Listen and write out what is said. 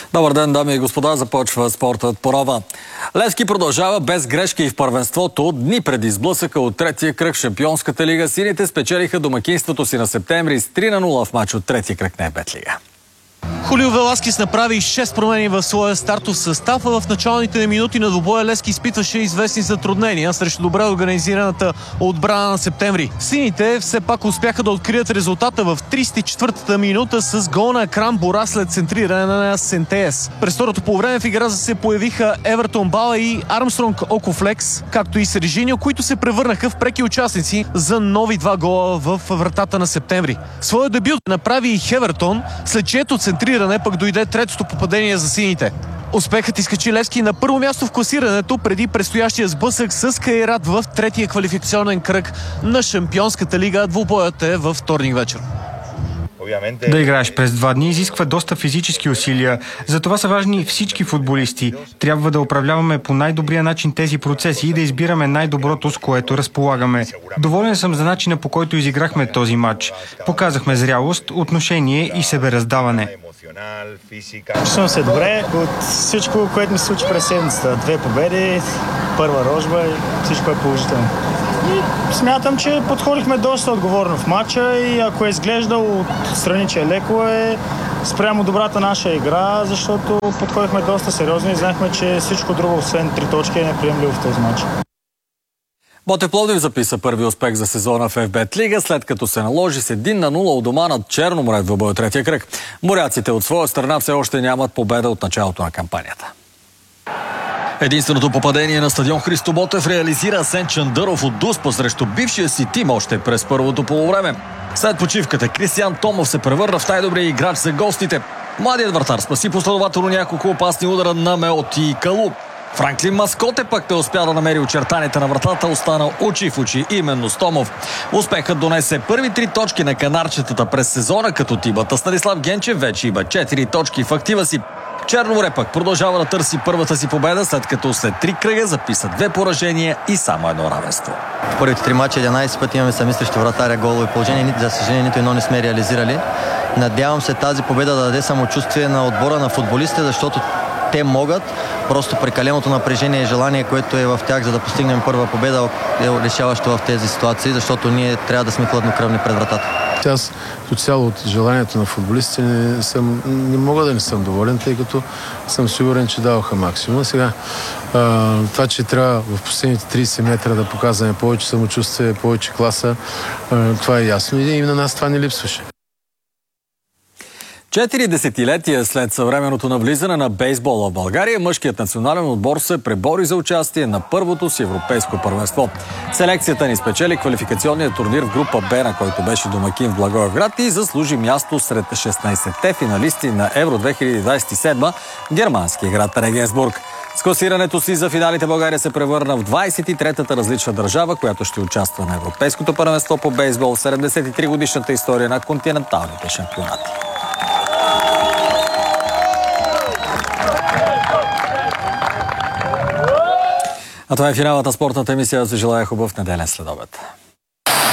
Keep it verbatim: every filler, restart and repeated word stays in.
Добър ден, дами и господа, започва спортът по Нова. Левски продължава без грешки и в първенството. Дни преди сблъсъка от третия кръг в Шампионската лига, сините спечелиха домакинството си на септември с три на нула в мач от третия кръг на ЕБЕТ лига. Хулио Веласкес направи шест промени в своя стартов състав, а в началните минути на двубоя Левски изпитваше известни затруднения срещу добре организираната отбрана на септември. Сините все пак успяха да открият резултата в тридесет и четвъртата минута с гол на екран Бора след центриране на Сентеес. През второто полувреме в игра се появиха Евертон Бала и Армстронг Окофлекс, както и Сережиньо, които се превърнаха в преки участници за нови два гола в вратата на септември. Своя дебют направи и Хевертон, след чието центриране пък дойде третото попадение за сините. Успехът изкачи Левски на първо място в класирането преди предстоящия сблъсък с Кайрат в третия квалификационен кръг на Шампионската лига. Двубоят е във вторник вечер. Да играеш през два дни изисква доста физически усилия. Затова са важни всички футболисти. Трябва да управляваме по най-добрия начин тези процеси и да избираме най-доброто, с което разполагаме. Доволен съм за начина, по който изиграхме този матч. Показахме зрялост, отношение и себераздаване. Чувствам се добре от всичко, което ми се случи през седмицата. Две победи, първа рожба и всичко е положително. И смятам, че подходихме доста отговорно в матча и ако е изглеждал от страни, че е леко, е спрямо добрата наша игра, защото подходихме доста сериозно и знаехме, че всичко друго, освен три точки, е неприемливо в този матч. Ботев Пловдив записа първи успех за сезона в ЕБЕТ лига, след като се наложи с един на нула у дома над Черно море в двубоя третия кръг. Моряците от своя страна все още нямат победа от началото на кампанията. Единственото попадение на стадион Христо Ботев реализира Асен Чандъров от Дуспа срещу бившия си тим още през първото полувреме. След почивката Кристиян Томов се превърна в най-добрия играч за гостите. Младият вратар спаси последователно няколко опасни удара на Меоти и Калу. Франклин Маскоте пък не успя да намери очертанията на вратата, остана очи в очи именно с Томов. Успехът донесе първи три точки на канарчетата през сезона, като тимата Станислав Генчев вече има четири точки в актива си. Черно море пък продължава да търси първата си победа, след като след три кръга записа две поражения и само едно равенство. В първите три мача единадесет пъти имаме сами срещу вратаря голови положение. За съжаление, нито едно не сме реализирали. Надявам се тази победа да даде самочувствие на отбора на футболистите, защото те могат. Просто прекаленото напрежение и желание, което е в тях, за да постигнем първа победа, е решаващо в тези ситуации, защото ние трябва да сме хладнокръвни пред вратата. Аз като цяло от желанието на футболистите не, съм, не мога да не съм доволен, тъй като съм сигурен, че даваха максимум. Сега а, това, че трябва в последните тридесет метра да показваме повече самочувствие, повече класа, а, това е ясно и на нас това не липсваше. Четири десетилетия след съвременното навлизане на бейсбола в България, мъжкият национален отбор се пребори за участие на първото си европейско първенство. Селекцията ни спечели квалификационния турнир в група Б, на който беше домакин в Благоевград, и заслужи място сред шестнадесетте финалисти на Евро две хиляди двадесет и седма в германския град Регенсбург. С класирането си за финалите България се превърна в двадесет и третата различна държава, която ще участва на европейското първенство по бейсбол в седемдесет и три годишната история на континенталните шампионати. А това е финалът на спортната емисия. Да се желая хубав неделен следобед.